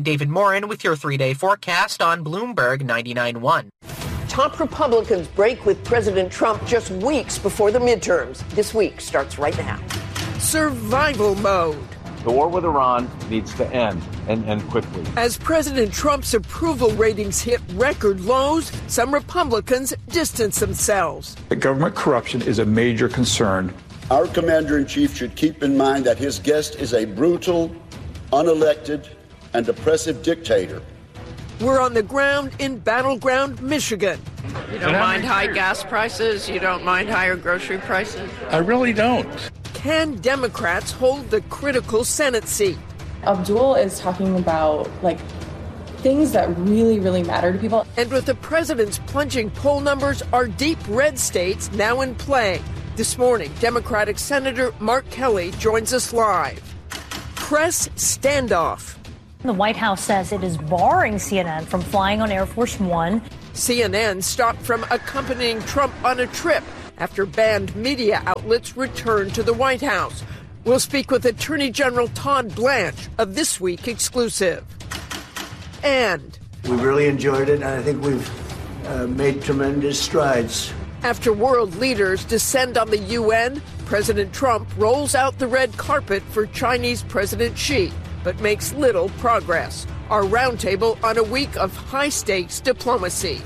David Morin with your 3-day forecast on Bloomberg 99.1. Top Republicans break with President Trump just weeks before the midterms. This week starts right now. Survival mode. The war with Iran needs to end, and end quickly. As President Trump's approval ratings hit record lows, some Republicans distance themselves. Government corruption is a major concern. Our commander-in-chief should keep in mind that his guest is a brutal, unelected, and oppressive dictator. We're on the ground in battleground Michigan. You don't mind high gas prices? You don't mind higher grocery prices? I really don't. Can Democrats hold the critical Senate seat? Abdul is talking about, things that really, really matter to people. And with the president's plunging poll numbers, are deep red states now in play? This morning, Democratic Senator Mark Kelly joins us live. Press standoff. The White House says it is barring CNN from flying on Air Force One. CNN stopped from accompanying Trump on a trip after banned media outlets returned to the White House. We'll speak with Attorney General Todd Blanche of This Week exclusive. And we really enjoyed it, and I think we've made tremendous strides. After world leaders descend on the UN, President Trump rolls out the red carpet for Chinese President Xi, but makes little progress. Our roundtable on a week of high-stakes diplomacy.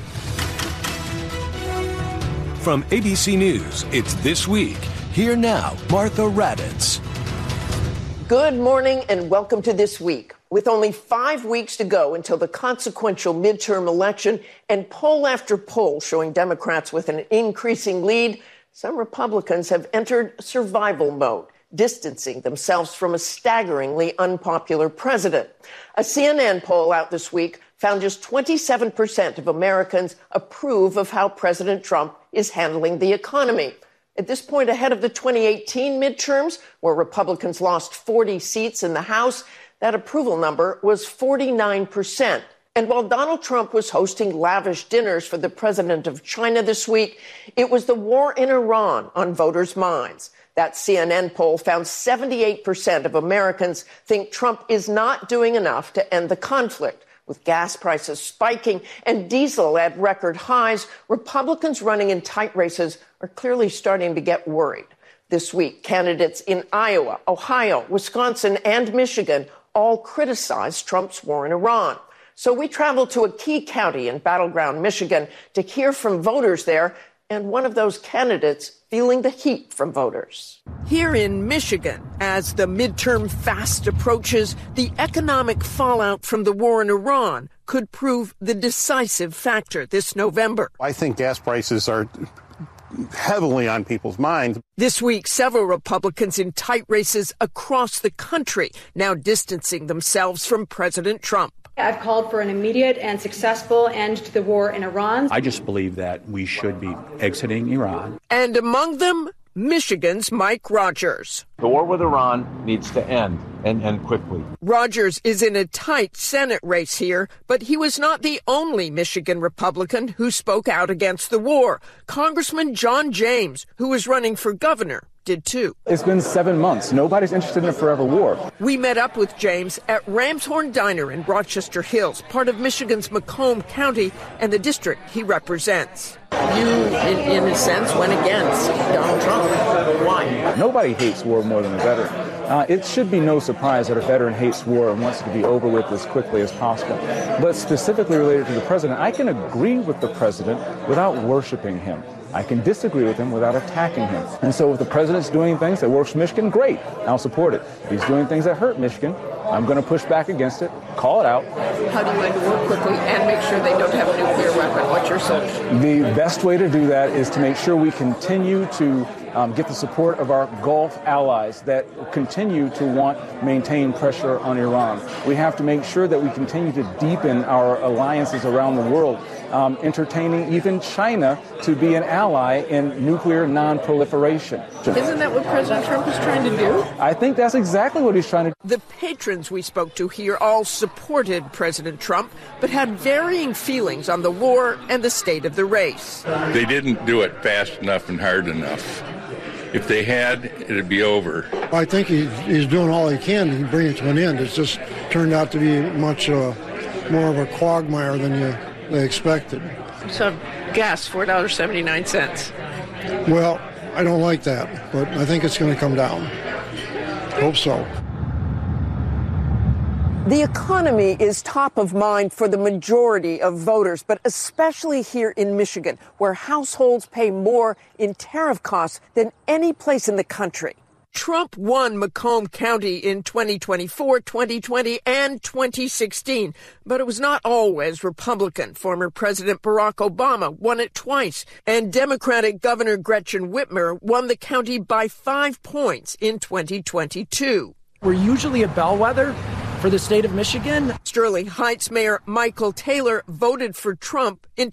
From ABC News, it's This Week. Here now, Martha Raddatz. Good morning and welcome to This Week. With only 5 weeks to go until the consequential midterm election and poll after poll showing Democrats with an increasing lead, some Republicans have entered survival mode, distancing themselves from a staggeringly unpopular president. A CNN poll out this week found just 27% of Americans approve of how President Trump is handling the economy. At this point, ahead of the 2018 midterms, where Republicans lost 40 seats in the House, that approval number was 49%. And while Donald Trump was hosting lavish dinners for the president of China this week, it was the war in Iran on voters' minds. That CNN poll found 78% of Americans think Trump is not doing enough to end the conflict. With gas prices spiking and diesel at record highs, Republicans running in tight races are clearly starting to get worried. This week, candidates in Iowa, Ohio, Wisconsin, and Michigan all criticized Trump's war in Iran. So we traveled to a key county in battleground Michigan to hear from voters there, and one of those candidates feeling the heat from voters. Here in Michigan, as the midterm fast approaches, the economic fallout from the war in Iran could prove the decisive factor this November. I think gas prices are heavily on people's minds. This week, several Republicans in tight races across the country now distancing themselves from President Trump. I've called for an immediate and successful end to the war in Iran. I just believe that we should be exiting Iran. And among them, Michigan's Mike Rogers. The war with Iran needs to end, and end quickly. Rogers is in a tight Senate race here, but he was not the only Michigan Republican who spoke out against the war. Congressman John James, who was running for governor, did too. It's been 7 months. Nobody's interested in a forever war. We met up with James at Ramshorn Diner in Rochester Hills, part of Michigan's Macomb County and the district he represents. You, in a sense, went against Donald Trump. Why? Nobody hates war more than a veteran. It should be no surprise that a veteran hates war and wants it to be over with as quickly as possible. But specifically related to the president, I can agree with the president without worshiping him. I can disagree with him without attacking him. And so if the president's doing things that works for Michigan, great, I'll support it. If he's doing things that hurt Michigan, I'm going to push back against it, call it out. How do you end the war quickly and make sure they don't have a nuclear weapon? What's your solution? The best way to do that is to make sure we continue to get the support of our Gulf allies that continue to maintain pressure on Iran. We have to make sure that we continue to deepen our alliances around the world, entertaining even China to be an ally in nuclear non-proliferation. Isn't that what President Trump is trying to do? I think that's exactly what he's trying to do. The patrons we spoke to here all supported President Trump, but had varying feelings on the war and the state of the race. They didn't do it fast enough and hard enough. If they had, it'd be over. I think he's doing all he can to bring it to an end. It's just turned out to be much more of a quagmire than they expected. So gas, $4.79. Well, I don't like that, but I think it's going to come down. Hope so. The economy is top of mind for the majority of voters, but especially here in Michigan, where households pay more in tariff costs than any place in the country. Trump won Macomb County in 2024, 2020, and 2016, but it was not always Republican. Former President Barack Obama won it twice, and Democratic Governor Gretchen Whitmer won the county by 5 points in 2022. We're usually a bellwether for the state of Michigan. Sterling Heights Mayor Michael Taylor voted for Trump in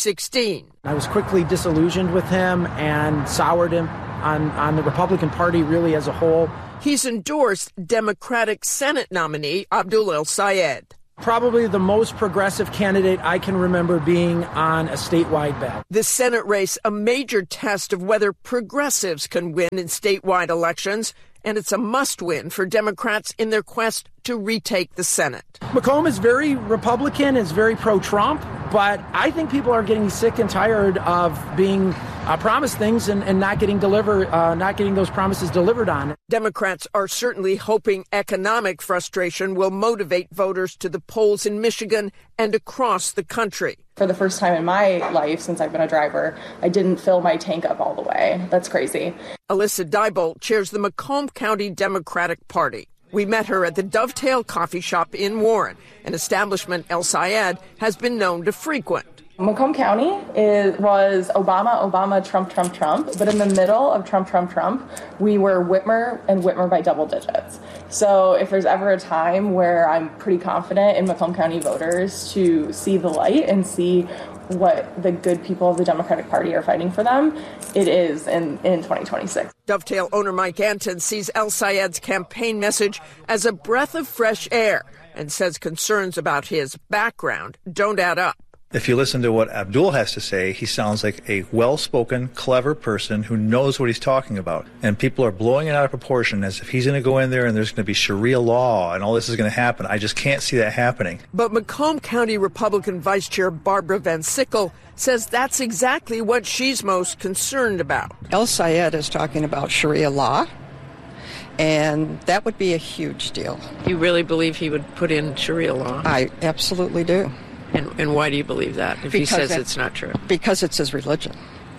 2016. I was quickly disillusioned with him and soured him on the Republican Party really as a whole. He's endorsed Democratic Senate nominee Abdul El-Sayed. Probably the most progressive candidate I can remember being on a statewide ballot. The Senate race, a major test of whether progressives can win in statewide elections, and it's a must-win for Democrats in their quest to retake the Senate. Macomb is very Republican, is very pro-Trump, but I think people are getting sick and tired of being promised things and not getting those promises delivered on. Democrats are certainly hoping economic frustration will motivate voters to the polls in Michigan and across the country. For the first time in my life since I've been a driver, I didn't fill my tank up all the way. That's crazy. Alyssa Diebold chairs the Macomb County Democratic Party. We met her at the Dovetail Coffee Shop in Warren, an establishment El-Sayed has been known to frequent. Macomb County was Obama, Trump, but in the middle of Trump, we were Whitmer by double digits. So if there's ever a time where I'm pretty confident in Macomb County voters to see the light and see what the good people of the Democratic Party are fighting for them, it is in 2026. Dovetail owner Mike Anton sees El-Sayed's campaign message as a breath of fresh air and says concerns about his background don't add up. If you listen to what Abdul has to say, he sounds like a well-spoken, clever person who knows what he's talking about. And people are blowing it out of proportion as if he's going to go in there and there's going to be Sharia law and all this is going to happen. I just can't see that happening. But Macomb County Republican Vice Chair Barbara Van Sickle says that's exactly what she's most concerned about. El-Sayed is talking about Sharia law, and that would be a huge deal. You really believe he would put in Sharia law? I absolutely do. And why do you believe that, if he says it's not true? Because it's his religion.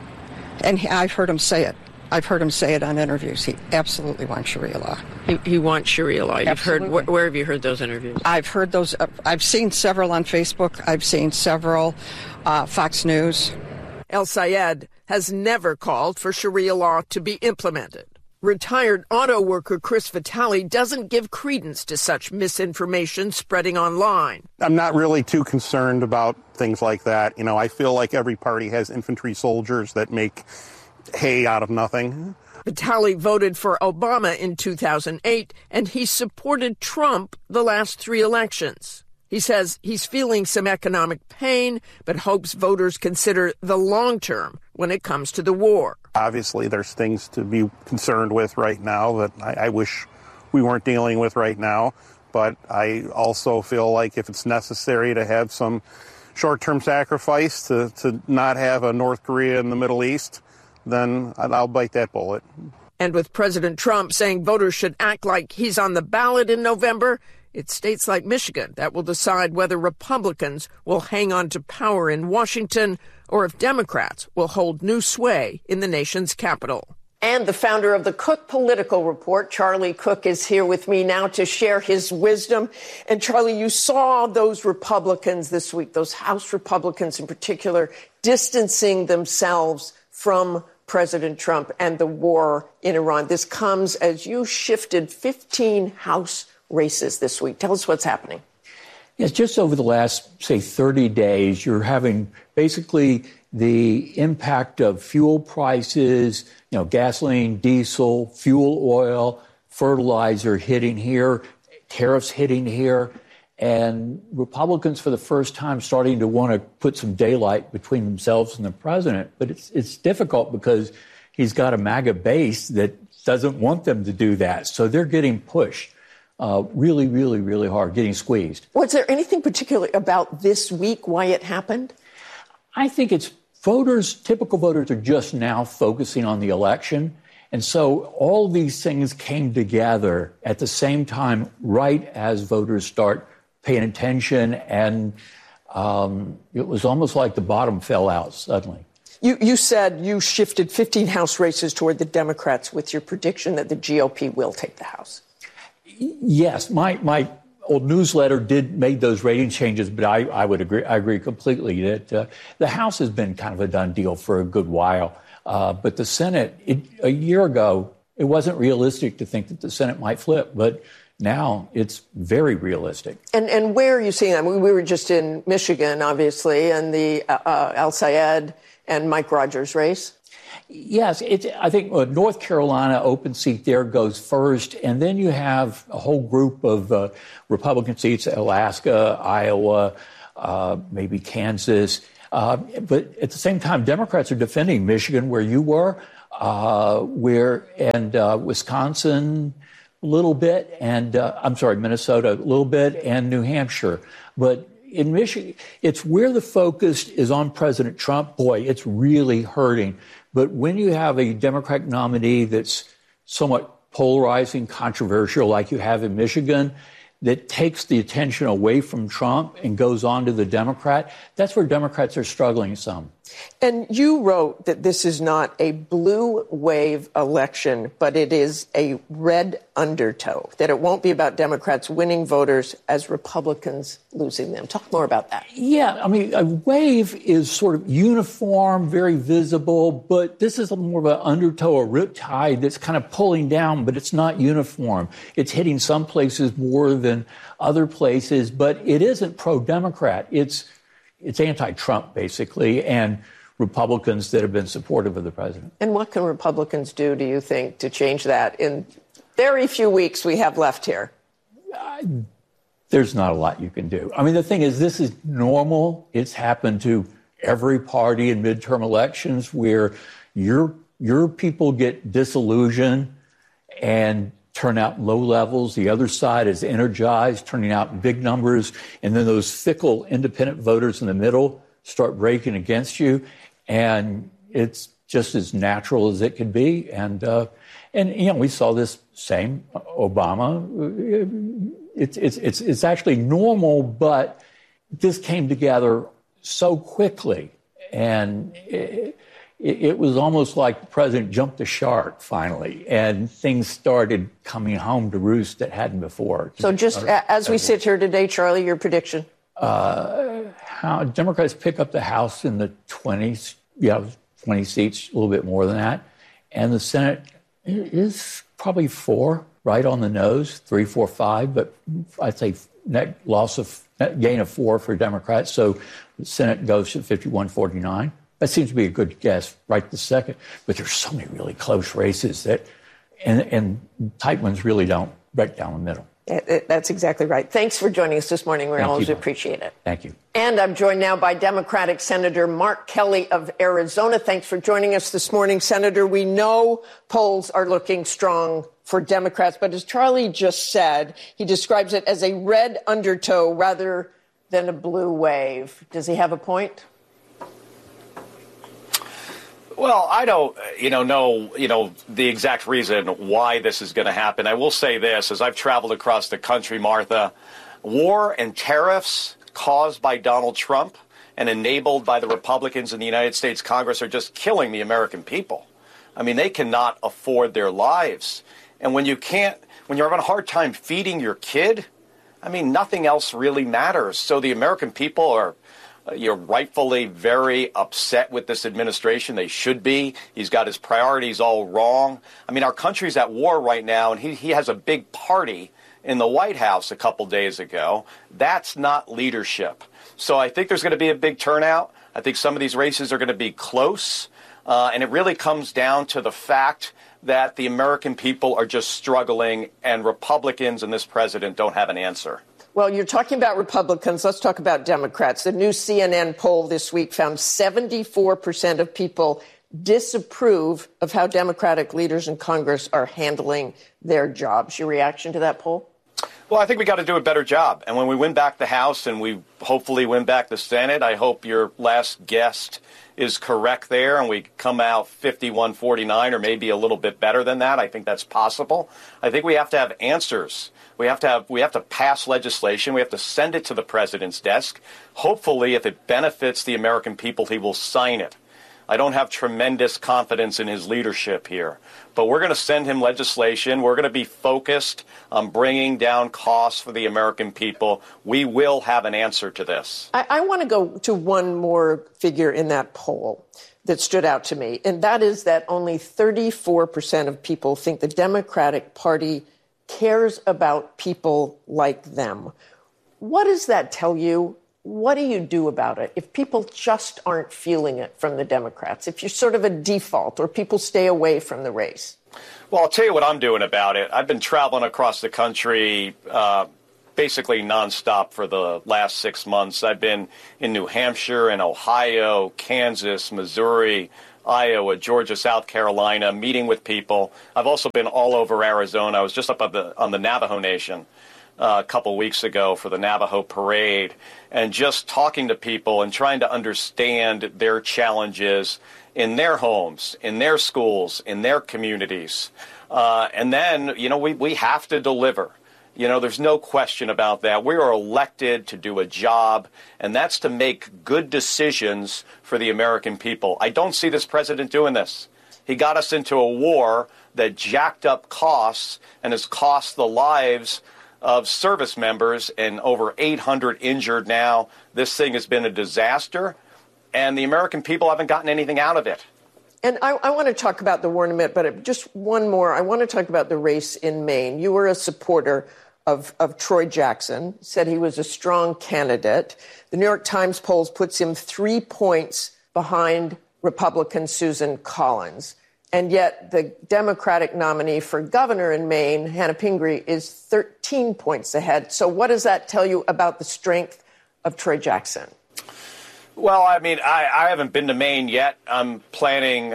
And I've heard him say it. I've heard him say it on interviews. He absolutely wants Sharia law. He wants Sharia law. You've heard, where have you heard those interviews? I've heard those. I've seen several on Facebook. I've seen several Fox News. El-Sayed has never called for Sharia law to be implemented. Retired auto worker Chris Vitale doesn't give credence to such misinformation spreading online. I'm not really too concerned about things like that. You know, I feel like every party has infantry soldiers that make hay out of nothing. Vitale voted for Obama in 2008, and he supported Trump the last 3 elections. He says he's feeling some economic pain, but hopes voters consider the long term when it comes to the war. Obviously, there's things to be concerned with right now that I wish we weren't dealing with right now. But I also feel like if it's necessary to have some short-term sacrifice to not have a North Korea in the Middle East, then I'll bite that bullet. And with President Trump saying voters should act like he's on the ballot in November, it's states like Michigan that will decide whether Republicans will hang on to power in Washington or if Democrats will hold new sway in the nation's capital. And the founder of the Cook Political Report, Charlie Cook, is here with me now to share his wisdom. And Charlie, you saw those Republicans this week, those House Republicans in particular, distancing themselves from President Trump and the war in Iran. This comes as you shifted 15 House races this week. Tell us what's happening. Yes, just over the last, say, 30 days, you're having basically the impact of fuel prices, gasoline, diesel, fuel oil, fertilizer hitting here, tariffs hitting here, and Republicans for the first time starting to want to put some daylight between themselves and the president. But it's difficult because he's got a MAGA base that doesn't want them to do that. So they're getting pushed really, really, really hard, getting squeezed. Was there anything particular about this week, why it happened? I think it's typical voters are just now focusing on the election. And so all these things came together at the same time, right as voters start paying attention. And it was almost like the bottom fell out suddenly. You said you shifted 15 House races toward the Democrats with your prediction that the GOP will take the House. Yes, my old newsletter made those rating changes, but I would agree. I agree completely that the House has been kind of a done deal for a good while. But the Senate, a year ago, it wasn't realistic to think that the Senate might flip, but now it's very realistic. And where are you seeing that? We were just in Michigan, obviously, and the Al Sayed and Mike Rogers race. Yes, I think North Carolina open seat there goes first, and then you have a whole group of Republican seats, Alaska, Iowa, maybe Kansas. But at the same time, Democrats are defending Michigan, where you were, Wisconsin a little bit, and Minnesota a little bit, and New Hampshire. But in Michigan, it's where the focus is on President Trump. Boy, it's really hurting. But when you have a Democratic nominee that's somewhat polarizing, controversial, like you have in Michigan, that takes the attention away from Trump and goes on to the Democrat, that's where Democrats are struggling some. And you wrote that this is not a blue wave election, but it is a red undertow, that it won't be about Democrats winning voters as Republicans losing them. Talk more about that. Yeah, I mean, a wave is sort of uniform, very visible, but this is more of an undertow, a riptide that's kind of pulling down, but it's not uniform. It's hitting some places more than other places, but it isn't pro-Democrat. It's anti-Trump, basically, and Republicans that have been supportive of the president. And what can Republicans do, do you think, to change that in very few weeks we have left here? There's not a lot you can do. I mean, the thing is, this is normal. It's happened to every party in midterm elections where your people get disillusioned and turn out in low levels. The other side is energized, turning out in big numbers. And then those fickle independent voters in the middle start breaking against you. And it's just as natural as it could be. And we saw this same Obama. It's actually normal, but this came together so quickly. And it was almost like the president jumped the shark finally, and things started coming home to roost that hadn't before. So just as we sit here today, Charlie, your prediction? How Democrats pick up the House in the 20s, 20 seats, a little bit more than that. And the Senate is probably 4, right on the nose, 3, 4, 5, but I'd say net gain of 4 for Democrats. So the Senate goes to 51-49. That seems to be a good guess right this second. But there's so many really close races that, and tight ones really don't break down the middle. That's exactly right. Thanks for joining us this morning. We always appreciate it. Thank you. And I'm joined now by Democratic Senator Mark Kelly of Arizona. Thanks for joining us this morning, Senator. We know polls are looking strong for Democrats, but as Charlie just said, he describes it as a red undertow rather than a blue wave. Does he have a point? Well, I don't, know the exact reason why this is going to happen. I will say this, as I've traveled across the country, Martha, war and tariffs caused by Donald Trump and enabled by the Republicans in the United States Congress are just killing the American people. I mean, they cannot afford their lives. And when you're having a hard time feeding your kid, I mean, nothing else really matters. So the American people are you're rightfully very upset with this administration. They should be. He's got his priorities all wrong. I mean, our country's at war right now, and he has a big party in the White House a couple days ago. That's not leadership. So I think there's going to be a big turnout. I think some of these races are going to be close. And it really comes down to the fact that the American people are just struggling, and Republicans and this president don't have an answer. Well, you're talking about Republicans. Let's talk about Democrats. The new CNN poll this week found 74% of people disapprove of how Democratic leaders in Congress are handling their jobs. Your reaction to that poll? Well, I think we got to do a better job. And when we win back the House and we hopefully win back the Senate, I hope your last guest is correct there and we come out 51-49 or maybe a little bit better than that. I think that's possible. I think we have to have answers. We have to pass legislation. We have to send it to the president's desk. Hopefully, if it benefits the American people, he will sign it. I don't have tremendous confidence in his leadership here. But we're going to send him legislation. We're going to be focused on bringing down costs for the American people. We will have an answer to this. I want to go to one more figure in that poll that stood out to me, and that is that only 34% of people think the Democratic Party cares about people like them. What does that tell you? What do you do about it if people just aren't feeling it from the Democrats, if you're sort of a default or people stay away from the race? Well, I'll tell you what I'm doing about it. I've been traveling across the country basically nonstop for the last 6 months. I've been in New Hampshire and Ohio, Kansas, Missouri, Iowa, Georgia, South Carolina, meeting with people. I've also been all over Arizona. I was just up on the Navajo Nation a couple weeks ago for the Navajo Parade, and just talking to people and trying to understand their challenges in their homes, in their schools, in their communities. And then, we have to deliver. There's no question about that. We are elected to do a job, and that's to make good decisions for the American people. I don't see this president doing this. He got us into a war that jacked up costs and has cost the lives of service members, and over 800 injured now. This thing has been a disaster, and the American people haven't gotten anything out of it. And I want to talk about the war in a minute, but just one more. I want to talk about the race in Maine. You were a supporter of Troy Jackson, said he was a strong candidate. The New York Times polls puts him 3 points behind Republican Susan Collins. And yet the Democratic nominee for governor in Maine, Hannah Pingree, is 13 points ahead. So what does that tell you about the strength of Troy Jackson? Well, I mean, I haven't been to Maine yet. I'm planning,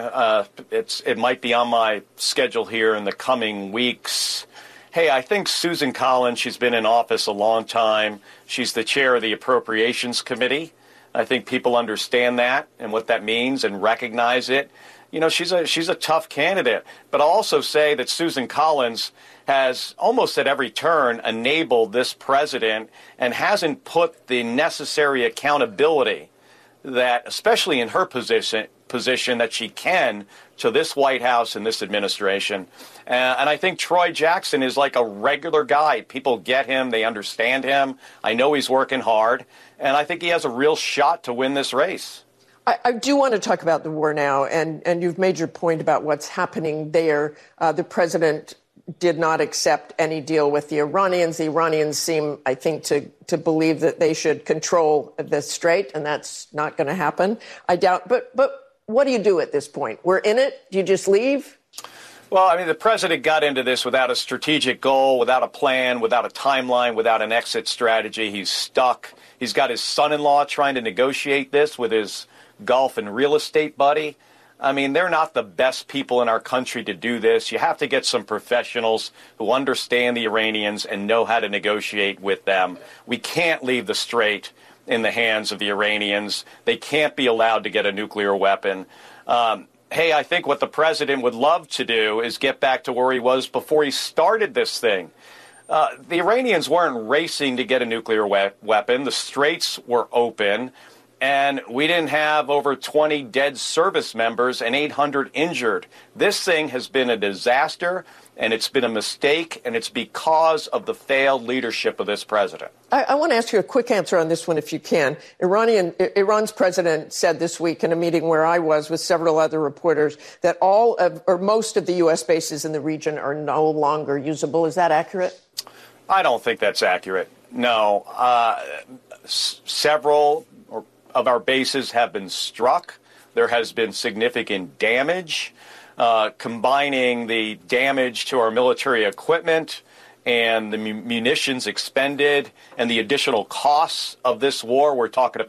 it might be on my schedule here in the coming weeks. Hey, I think Susan Collins, she's been in office a long time. She's the chair of the Appropriations Committee. I think people understand that and what that means and recognize it. She's a tough candidate. But I'll also say that Susan Collins has almost at every turn enabled this president and hasn't put the necessary accountability that, especially in her position that she can, to this White House and this administration. And I think Troy Jackson is like a regular guy. People get him. They understand him. I know he's working hard. And I think he has a real shot to win this race. I do want to talk about the war now, and you've made your point about what's happening there. The president did not accept any deal with the Iranians. The Iranians seem, I think, to believe that they should control the strait, and that's not going to happen. I doubt. But what do you do at this point? We're in it. Do you just leave? Well, I mean, the president got into this without a strategic goal, without a plan, without a timeline, without an exit strategy. He's stuck. He's got his son-in-law trying to negotiate this with his golf and real estate buddy. I mean, they're not the best people in our country to do this. You have to get some professionals who understand the Iranians and know how to negotiate with them. We can't leave the strait in the hands of the Iranians. They can't be allowed to get a nuclear weapon. Hey, I think what the president would love to do is get back to where he was before he started this thing. The Iranians weren't racing to get a nuclear weapon. The straits were open. And we didn't have over 20 dead service members and 800 injured. This thing has been a disaster, and it's been a mistake, and it's because of the failed leadership of this president. I want to ask you a quick answer on this one, if you can. Iran's president said this week in a meeting where I was with several other reporters that most of the U.S. bases in the region are no longer usable. Is that accurate? I don't think that's accurate. No. Several of our bases have been struck. There has been significant damage. Combining the damage to our military equipment and the munitions expended and the additional costs of this war, we're talking about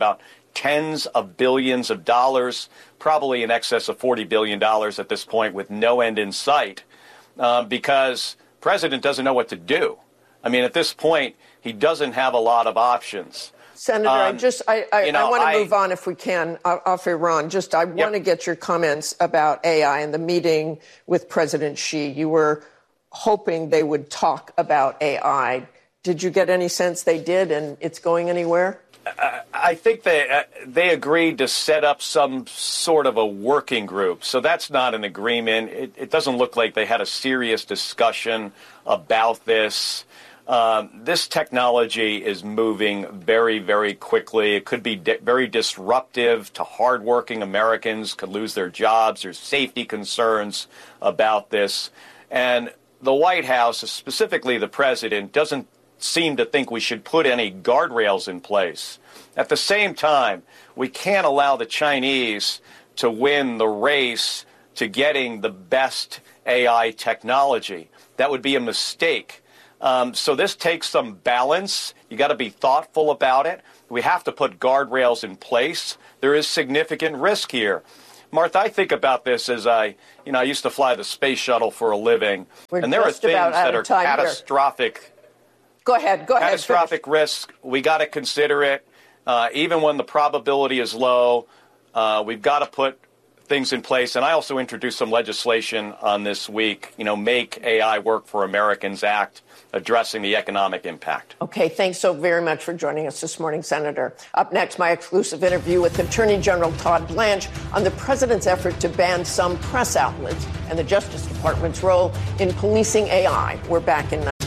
tens of billions of dollars, probably in excess of $40 billion at this point, with no end in sight, because the president doesn't know what to do. I mean, at this point, he doesn't have a lot of options. Senator, I want to move on if we can, off Iran. I want to get your comments about AI and the meeting with President Xi. You were hoping they would talk about AI. Did you get any sense they did and it's going anywhere? I think they agreed to set up some sort of a working group. So that's not an agreement. It doesn't look like they had a serious discussion about this. This technology is moving very, very quickly. It could be very disruptive to hardworking Americans, could lose their jobs. There's safety concerns about this. And the White House, specifically the president, doesn't seem to think we should put any guardrails in place. At the same time, we can't allow the Chinese to win the race to getting the best AI technology. That would be a mistake. So this takes some balance. You got to be thoughtful about it. We have to put guardrails in place. There is significant risk here. Martha, I think about this as I used to fly the space shuttle for a living. And there are things that are catastrophic. Go ahead. Catastrophic risk. We got to consider it. Even when the probability is low, we've got to put things in place. And I also introduced some legislation on this week, Make AI Work for Americans Act, addressing the economic impact. Okay, thanks so very much for joining us this morning, Senator. Up next, my exclusive interview with Attorney General Todd Blanche on the president's effort to ban some press outlets and the Justice Department's role in policing AI. We're back in